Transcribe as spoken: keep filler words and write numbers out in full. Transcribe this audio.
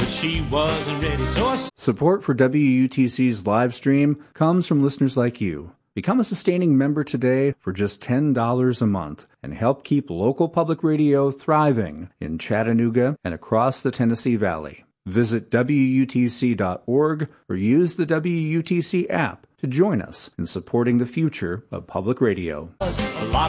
she wasn't ready. So I... Support for W U T C's live stream comes from listeners like you. Become a sustaining member today for just ten dollars a month and help keep local public radio thriving in Chattanooga and across the Tennessee Valley. Visit W U T C dot org or use the W U T C app to join us in supporting the future of public radio. A lot